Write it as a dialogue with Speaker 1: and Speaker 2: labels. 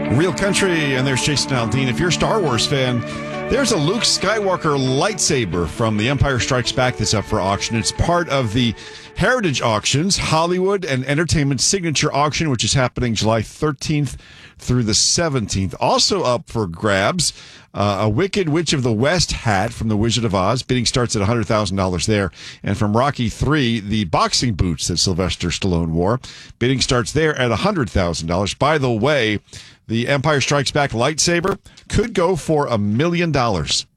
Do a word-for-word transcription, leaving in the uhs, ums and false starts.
Speaker 1: Real Country, and there's Jason Aldean. If you're a Star Wars fan, there's a Luke Skywalker lightsaber from The Empire Strikes Back that's up for auction. It's part of the Heritage Auctions, Hollywood and Entertainment Signature Auction, which is happening July thirteenth through the seventeenth. Also up for grabs, uh, a Wicked Witch of the West hat from The Wizard of Oz. Bidding starts at one hundred thousand dollars there. And from Rocky three, the boxing boots that Sylvester Stallone wore. Bidding starts there at one hundred thousand dollars. By the way, the Empire Strikes Back lightsaber could go for a million dollars.